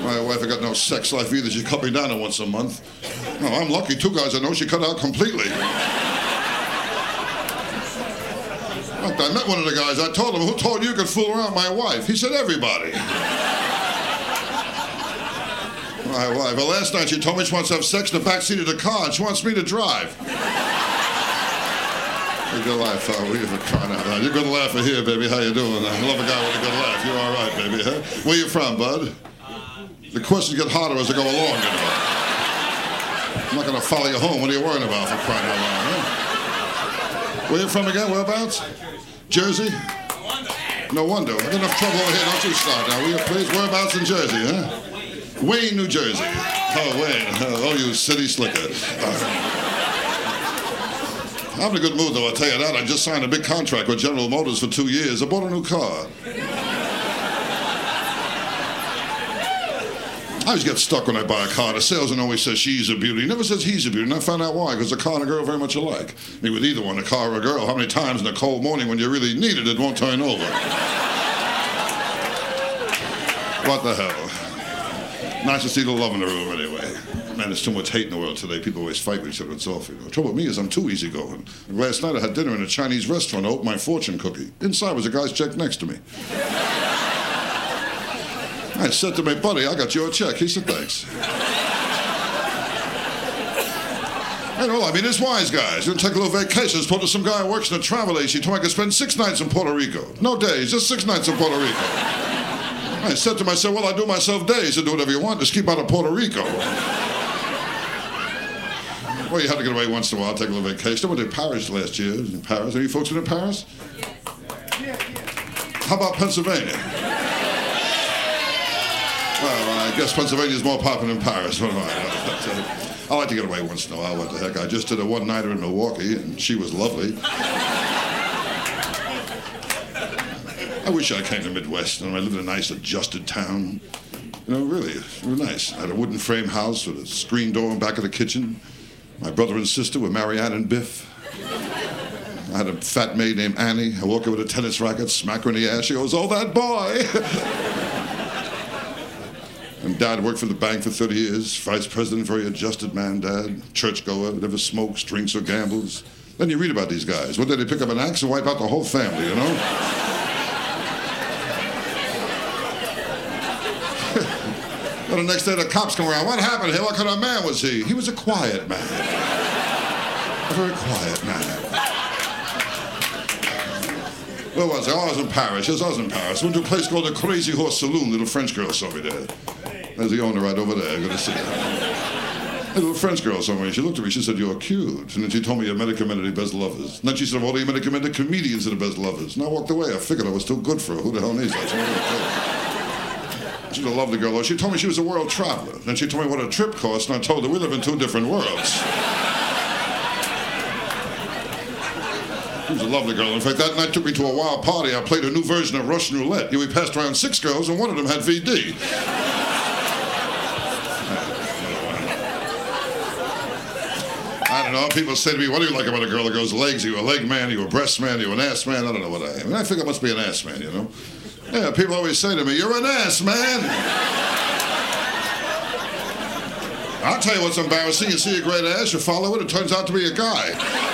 My wife ain't got no sex life either. She cut me down to once a month. No, I'm lucky. 2 guys I know she cut out completely. I met one of the guys. I told him, who told you could fool around my wife? He said, everybody. My wife. Well, last night she told me she wants to have sex in the back seat of the car and she wants me to drive. You're a good laugh, you're crying out loud. You're a good laugher here, baby. How you doing? I love a guy with a good laugh. You're all right, baby, huh? Where you from, bud? The questions get harder as they go along, you know. I'm not going to follow you home. What are you worrying about, for crying out loud, huh? Where you from again? Whereabouts? Jersey? No wonder. I got enough trouble over here. Don't you start now, will you, please? Whereabouts in Jersey, huh? Wayne, New Jersey. Oh, Wayne. Oh, you city slicker. I'm in a good mood, though, I'll tell you that. I just signed a big contract with General Motors for 2 years. I bought a new car. I always get stuck when I buy a car. The salesman always says she's a beauty. He never says he's a beauty, and I found out why, because a car and a girl are very much alike. I mean, with either one, a car or a girl, how many times in a cold morning when you really need it, it won't turn over? What the hell? Nice to see the love in the room, anyway. Man, there's too much hate in the world today. People always fight with each other. It's awful. The trouble with me is I'm too easygoing. Last night I had dinner in a Chinese restaurant. I opened my fortune cookie. Inside was a guy's check next to me. I said to my buddy, I got your check. He said, thanks. I know, I mean, there's wise guys. You're going to take a little vacation. Spoke to some guy who works in a travel agency. He told me I could spend 6 nights in Puerto Rico. No days, just 6 nights in Puerto Rico. I said to myself, well, I do myself days. You do whatever you want. Just keep out of Puerto Rico. Well, you have to get away once in a while, take a little vacation. I went to Paris last year. In Paris. Any folks been in Paris? Yeah. How about Pennsylvania? Well, I guess Pennsylvania's more popular than Paris. I like to get away once in a while. What the heck? I just did a one-nighter in Milwaukee, and she was lovely. I wish I came to the Midwest, and I lived in a nice, adjusted town. You know, really, it was nice. I had a wooden frame house with a screen door in back of the kitchen. My brother and sister were Marianne and Biff. I had a fat maid named Annie. I walk her with a tennis racket, smack her in the ass. She goes, oh, that boy. And Dad worked for the bank for 30 years. Vice president, very adjusted man, Dad. Churchgoer, never smokes, drinks, or gambles. Then you read about these guys. One day they pick up an axe and wipe out the whole family, you know? Well, the next day the cops come around. What happened here? What kind of man was he? He was a quiet man. A very quiet man. Where was I? Oh, I was in Paris. Yes, I was in Paris. Went to a place called the Crazy Horse Saloon. Little French girl saw me there. There's the owner right over there. Good to see her. A little French girl saw me. She looked at me. She said, you're cute. And then she told me you're Medicamented the best lovers. And then she said, well, the Medicamented comedians are the best lovers. And I walked away. I figured I was too good for her. Who the hell needs that? She's a lovely girl. She told me she was a world traveler. Then she told me what a trip cost, and I told her we live in 2 different worlds. She was a lovely girl. In fact, that night took me to a wild party. I played a new version of Russian roulette. We passed around 6 girls, and one of them had VD. I don't know. People say to me, what do you like about a girl that goes legs? Are you a leg man? Are you a breast man? Are you an ass man? I don't know what I am. And I think I must be an ass man, you know. Yeah, people always say to me, you're an ass, man. I'll tell you what's embarrassing. You see a great ass, you follow it, it turns out to be a guy.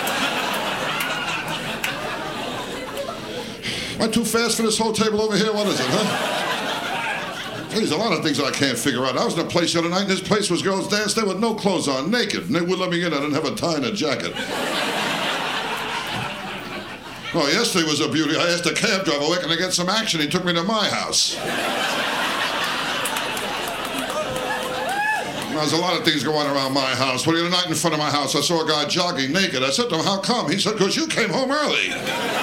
Am I too fast for this whole table over here? What is it, huh? There's a lot of things that I can't figure out. I was in a place the other night, and this place was girls dancing there with no clothes on, naked. And they wouldn't let me in. I didn't have a tie and a jacket. Oh, yesterday was a beauty. I asked a cab driver, where can I get some action? He took me to my house. There's a lot of things going on around my house. Well, the other night in front of my house, I saw a guy jogging naked. I said to him, how come? He said, because you came home early.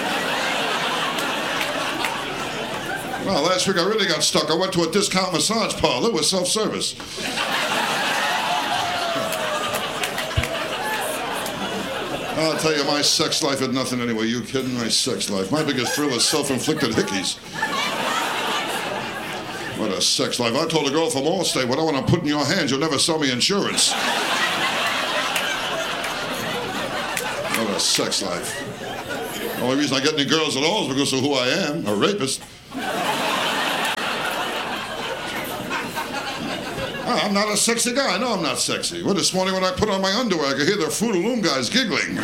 Well, last week I really got stuck. I went to a discount massage parlor with self-service. I'll tell you, my sex life had nothing anyway. You kidding? My sex life. My biggest thrill is self-inflicted hickeys. What a sex life. I told a girl from Allstate, what I want to put in your hands, you'll never sell me insurance. What a sex life. The only reason I get any girls at all is because of who I am, a rapist. I'm not a sexy guy. I know I'm not sexy. Well, this morning when I put on my underwear, I could hear the Fruit of Loom guys giggling.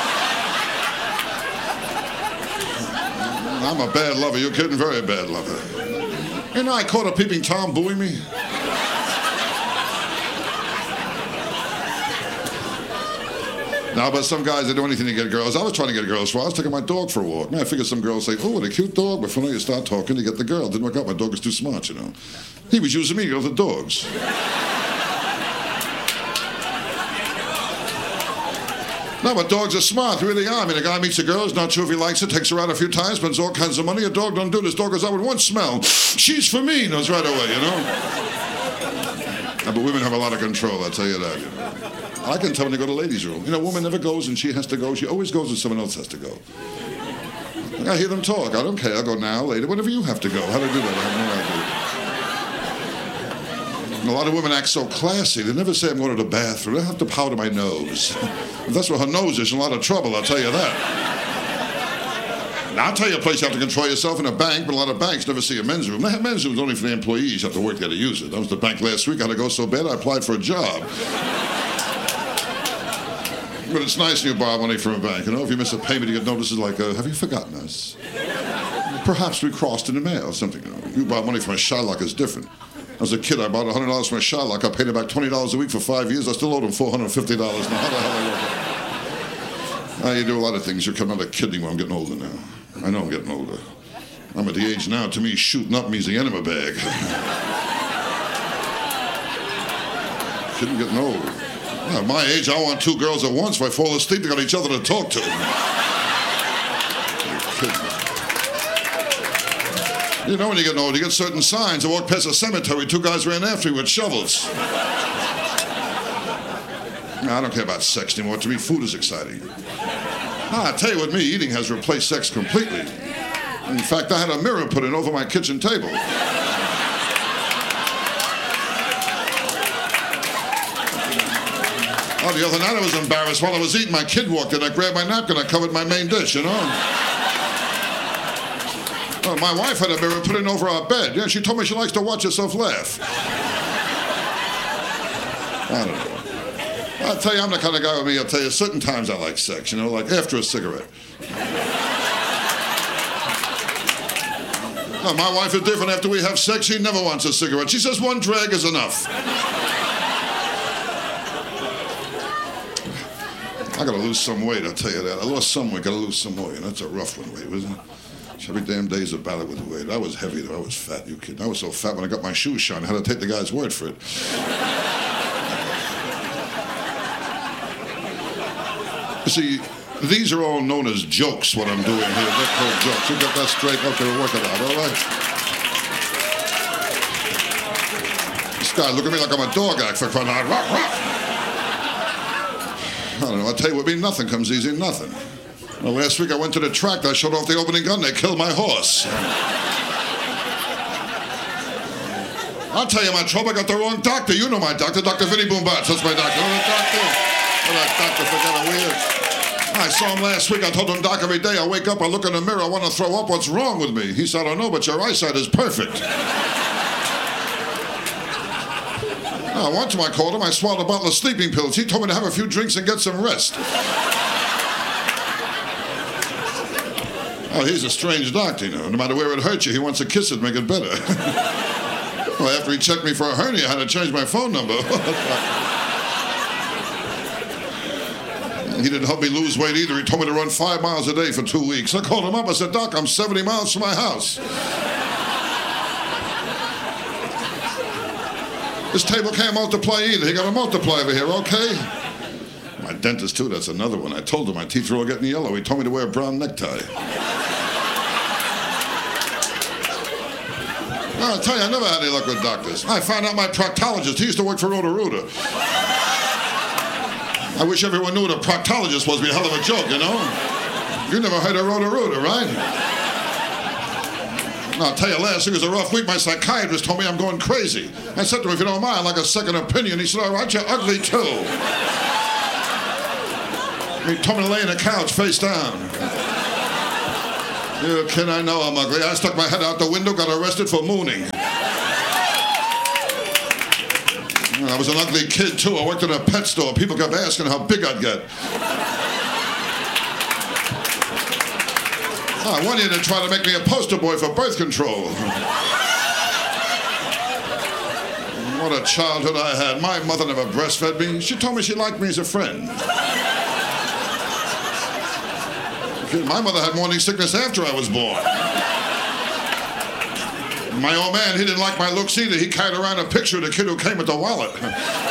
I'm a bad lover. You're kidding? Very bad lover. And I caught a peeping Tom booing me. Now, but some guys, they do anything to get girls. I was trying to get girls for I was taking my dog for a walk. Man, I figured some girls say, oh, what a cute dog. Before you start talking, you get the girl. Didn't work out. My dog was too smart, you know. He was using me to go to the dogs. No, but dogs are smart. They really are. I mean, a guy meets a girl, is not sure if he likes it, takes her out a few times, spends all kinds of money. A dog don't do this. Dog goes out with one smell. She's for me. Knows right away, you know. But women have a lot of control, I'll tell you that. You know. I can tell when they go to the ladies' room. You know, a woman never goes and she has to go. She always goes when someone else has to go. I hear them talk. I don't care. I'll go now, later, whenever you have to go. How do I do that? I have no idea. And a lot of women act so classy. They never say I'm going to the bathroom. I have to powder my nose. If that's what her nose is, in a lot of trouble, I'll tell you that. Now, I'll tell you a place you have to control yourself in a bank, but a lot of banks never see a men's room. They have men's rooms only for the employees. You have to work there to use it. I was at the bank last week. I had to go so bad, I applied for a job. But it's nice when you borrow money from a bank, you know? If you miss a payment, you get notices like, have you forgotten us? Perhaps we crossed in the mail or something. You know? You borrow money from a Shylock is different. As a kid, I bought $100 from a Shylock. I paid him back $20 a week for 5 years. I still owed him $450. Now, how the hell I work it? You do a lot of things. You're coming out of kidding when I'm getting older now. I know I'm getting older. I'm at the age now, to me, shooting up means the enema bag. Kidding, getting old. At my age, I want two girls at once. If I fall asleep, they got each other to talk to. You're kidding. You know when you get old, you get certain signs. I walked past a cemetery, two guys ran after me with shovels. I don't care about sex anymore. To me, food is exciting. I tell you what, me, eating has replaced sex completely. In fact, I had a mirror put in over my kitchen table. Oh, the other night I was embarrassed. While I was eating, my kid walked in. I grabbed my napkin. I covered my main dish, you know. Well, my wife had a mirror put in over our bed. Yeah, she told me she likes to watch herself laugh. I don't know. I'll tell you, I'm the kind of guy with me, I'll tell you, certain times I like sex, you know, like after a cigarette. No, my wife is different. After we have sex, she never wants a cigarette. She says one drag is enough. I gotta lose some weight, I'll tell you that. I lost some weight, gotta lose some weight. That's a rough one, weight, wasn't it? Every damn day's a battle with the weight. I was heavy, though. I was fat, you kidding. I was so fat when I got my shoes shined, I had to take the guy's word for it. You see, these are all known as jokes, what I'm doing here. They're called jokes. You got that straight? Okay, we'll work it out, all right? This guy, look at me like I'm a dog act for crying out. Ruff, ruff. I don't know, I'll tell you what, nothing comes easy, nothing. Well, last week I went to the track, I showed off the opening gun, they killed my horse. I'll tell you my trouble, I got the wrong doctor. You know my doctor, Dr. Vinny Boombatz, that's my doctor. You know that doctor? Oh, that doctor forgot a weird. I saw him last week, I told him, Doc, every day I wake up, I look in the mirror, I want to throw up, what's wrong with me? He said, I don't know, but your eyesight is perfect. Now, one time I called him, I swallowed a bottle of sleeping pills. He told me to have a few drinks and get some rest. Oh, he's a strange doctor, you know. No matter where it hurts you, he wants a kiss to make it better. Well, after he checked me for a hernia, I had to change my phone number. He didn't help me lose weight either. He told me to run 5 miles a day for 2 weeks. I called him up. I said, Doc, I'm 70 miles from my house. This table can't multiply either. You got to multiply over here, okay? My dentist, too, that's another one. I told him my teeth were all getting yellow. He told me to wear a brown necktie. I'll tell you, I never had any luck with doctors. I found out my proctologist, he used to work for Roto-Rooter. I wish everyone knew what a proctologist was. It'd be a hell of a joke, you know? You never heard of Roto-Rooter, right? I'll tell you, last week was a rough week. My psychiatrist told me I'm going crazy. I said to him, if you don't mind, I'd like a second opinion. He said, all right, you're ugly, too. He told me to lay on the couch face down. You kid, I know I'm ugly. I stuck my head out the window, got arrested for mooning. I was an ugly kid, too. I worked in a pet store. People kept asking how big I'd get. I wanted to try to make me a poster boy for birth control. What a childhood I had. My mother never breastfed me. She told me she liked me as a friend. My mother had morning sickness after I was born. My old man, he didn't like my looks either. He carried around a picture of the kid who came with the wallet. A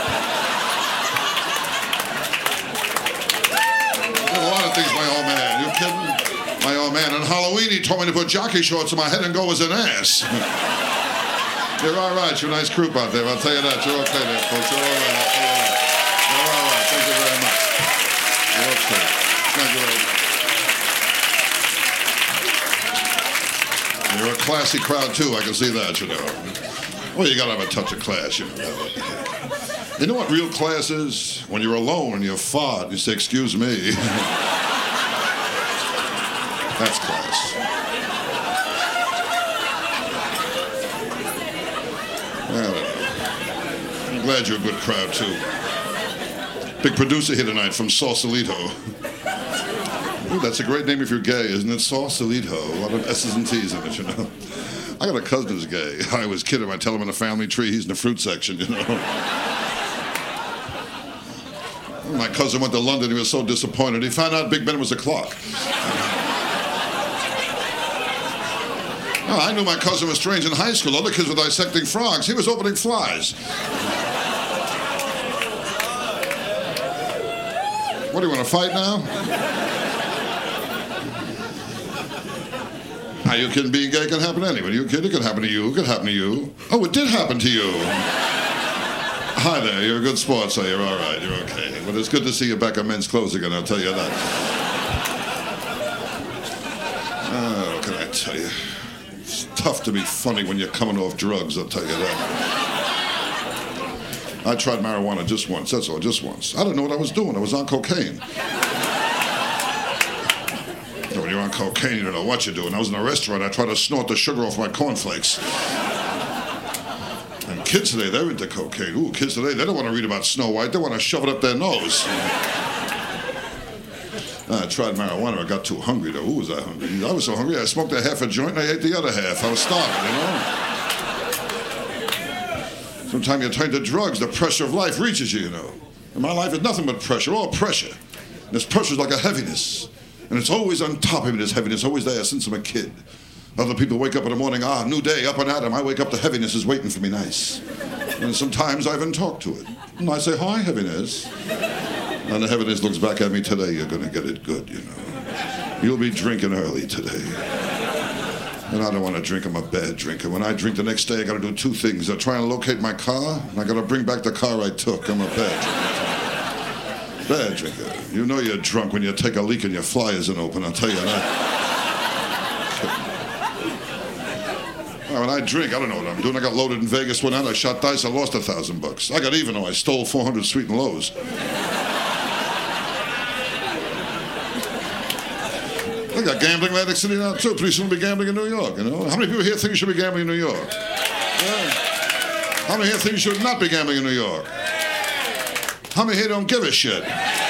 lot of things, my old man. You kidding? My old man. On Halloween, he told me to put jockey shorts on my head and go as an ass. You're all right. You're a nice group out there. I'll tell you that. You're okay there, folks. You're all right. You're all right. Thank you very much. You're okay. Thank you very much. You're a classy crowd, too. I can see that, you know. Well, you got to have a touch of class, you know. You know what real class is? When you're alone and you fart, you say, excuse me. That's class. I don't know. I'm glad you're a good crowd, too. Big producer here tonight from Sausalito. Ooh, that's a great name if you're gay, isn't it? Sausalito. A lot of S's and T's in it, you know. I got a cousin who's gay. I always kid him. I tell him in the family tree he's in the fruit section, you know. My cousin went to London. He was so disappointed. He found out Big Ben was a clock. Oh, I knew my cousin was strange in high school. Other kids were dissecting frogs. He was opening flies. What, do you want to fight now? Now, you kidding? Being gay can happen to anybody. You kidding? It can happen to you. It can happen to you. Oh, it did happen to you. Hi there. You're a good sport, so you're all right. You're okay. But it's good to see you back in men's clothes again, I'll tell you that. Oh, what can I tell you? It's tough to be funny when you're coming off drugs, I'll tell you that. I tried marijuana just once, that's all, just once. I didn't know what I was doing. I was on cocaine. When you're on cocaine, you don't know what you're doing. I was in a restaurant. I tried to snort the sugar off my cornflakes. And kids today, they're into cocaine. Ooh, kids today, they don't want to read about Snow White. They want to shove it up their nose. I tried marijuana. I got too hungry, though. Ooh, was I hungry? I was so hungry, I smoked a half a joint and I ate the other half. I was starving, you know? Sometimes you turn to drugs, the pressure of life reaches you, you know. And my life is nothing but pressure, all pressure. And this pressure's like a heaviness. And it's always on top of me, this heaviness, always there since I'm a kid. Other people wake up in the morning, new day, up and at 'em. I wake up, the heaviness is waiting for me nice. And sometimes I even talk to it. And I say, hi, heaviness. And the heaviness looks back at me today, you're going to get it good, you know. You'll be drinking early today. And I don't want to drink, I'm a bad drinker. When I drink the next day, I got to do two things. I try and locate my car, and I got to bring back the car I took. I'm a bad drinker. Bad drinker. You know you're drunk when you take a leak and your fly isn't open, I'll tell you that. Well, when I drink, I don't know what I'm doing. I got loaded in Vegas one night. I shot dice. I lost $1,000. I got even though I stole 400 Sweet and Lows. I got gambling in Atlantic City now, too. Pretty soon we'll be gambling in New York, you know. How many people here think you should be gambling in New York? Yeah. How many here think you should not be gambling in New York? How many here don't give a shit?